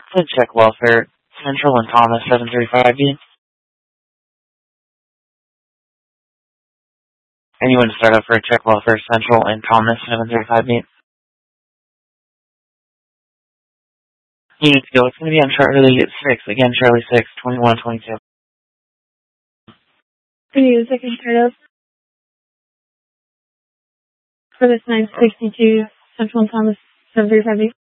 Good check welfare. Central and Thomas 735B. Anyone to start up for a check welfare Central and Thomas 735B. Unit to go. It's going to be on Charlie 6. Again, Charlie 6, 2122. Can you use second start up for this 962 Central and Thomas 735B?